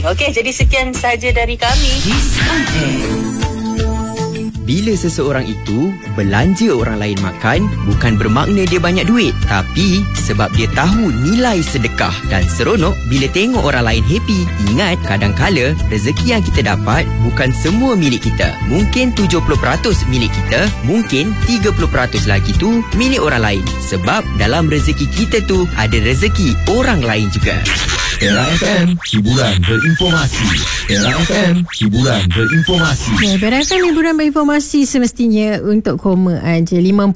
Okey, jadi sekian sahaja dari kami. Bila seseorang itu belanja orang lain makan, bukan bermakna dia banyak duit, tapi sebab dia tahu nilai sedekah. Dan seronok bila tengok orang lain happy. Ingat, kadang-kala rezeki yang kita dapat bukan semua milik kita. Mungkin 70% milik kita, mungkin 30% lagi tu milik orang lain. Sebab dalam rezeki kita tu ada rezeki orang lain juga. Era FM, hiburan berinformasi. Era FM, hiburan berinformasi. Era FM, hiburan berinformasi semestinya untuk koma aja.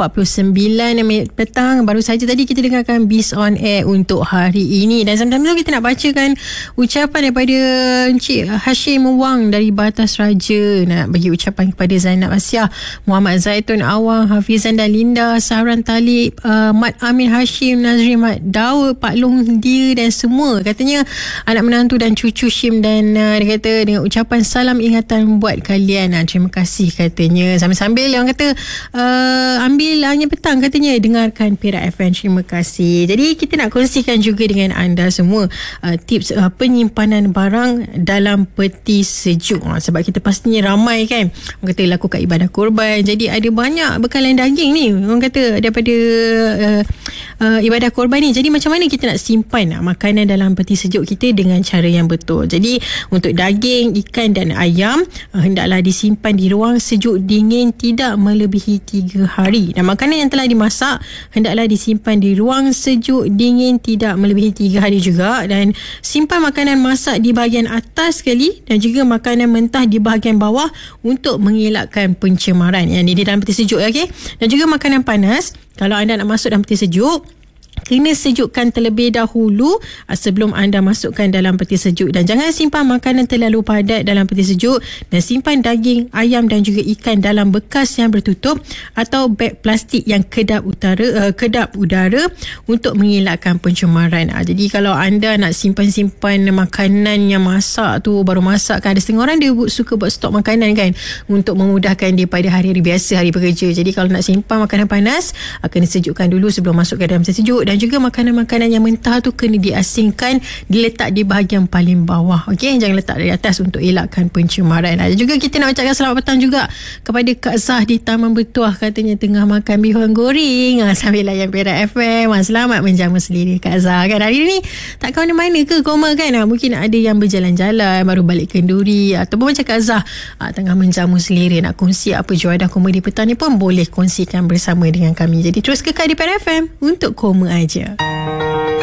5.49 petang. Baru saja tadi kita dengarkan Biz on Air untuk hari ini. Dan sambil-sambil kita nak bacakan ucapan daripada Encik Hashim Wang dari Batas Raja. Nak bagi ucapan kepada Zainab Asyah, Muhammad Zaitun Awang, Hafizan dan Linda, Sahran Talib, Mat Amin Hashim, Nazri Mat Daud, Pak Long dia dan semua. Katanya anak menantu dan cucu Syim, dan dia kata dengan ucapan salam ingatan buat kalian. Terima kasih katanya. Sambil-sambil orang kata ambil hanya petang katanya dengarkan Perak FM. Terima kasih. Jadi kita nak kongsikan juga dengan anda semua tips penyimpanan barang dalam peti sejuk. Sebab kita pastinya ramai kan orang kata lakukan ibadah korban. Jadi ada banyak bekalan daging ni orang kata daripada ibadah korban ni. Jadi macam mana kita nak simpan makanan dalam peti sejuk kita dengan cara yang betul. Jadi untuk daging, ikan dan ayam hendaklah disimpan di ruang sejuk dingin tidak melebihi 3 hari. Dan makanan yang telah dimasak hendaklah disimpan di ruang sejuk dingin tidak melebihi 3 hari juga. Dan simpan makanan masak di bahagian atas sekali dan juga makanan mentah di bahagian bawah untuk mengelakkan pencemaran. Yang ini di dalam peti sejuk, okey. Dan juga makanan panas, kalau anda nak masuk dalam peti sejuk, kena sejukkan terlebih dahulu sebelum anda masukkan dalam peti sejuk. Dan jangan simpan makanan terlalu padat dalam peti sejuk. Dan simpan daging, ayam dan juga ikan dalam bekas yang bertutup atau beg plastik yang kedap udara untuk mengelakkan pencemaran. Jadi kalau anda nak simpan-simpan makanan yang masak tu, baru masak kan, ada setengah orang dia suka buat stok makanan kan untuk memudahkan dia pada hari-hari biasa, hari bekerja. Jadi kalau nak simpan makanan panas, kena sejukkan dulu sebelum masuk ke dalam peti sejuk. Dan juga makanan-makanan yang mentah tu kena diasingkan, diletak di bahagian paling bawah. Okey, jangan letak dari atas untuk elakkan pencemaran. Juga kita nak ucapkan selamat petang juga kepada Kak Zah di Taman Bertuah, katanya tengah makan bihun goreng sambil layan Perak FM. Selamat menjamu selera Kak Zah kan. Hari ni tak ke mana-mana ke koma kan. Mungkin ada yang berjalan-jalan baru balik kenduri, ataupun macam Kak Zah tengah menjamu selera, nak kongsi apa juadah koma di petang ni pun boleh kongsikan bersama dengan kami. Jadi terus kekal di Perak FM untuk koma aja.